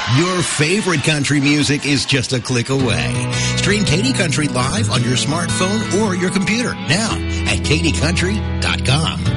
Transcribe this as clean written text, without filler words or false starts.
Your favorite country music is just a click away. Stream Katy Country live on your smartphone or your computer now at katycountry.com.